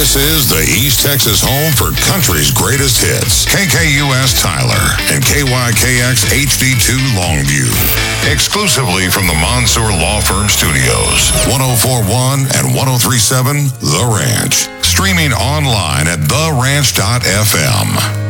This is the East Texas home for country's greatest hits. KKUS Tyler and KYKX HD2 Longview. Exclusively from the Mansour Law Firm Studios. 1041 and 1037 The Ranch. Streaming online at theranch.fm.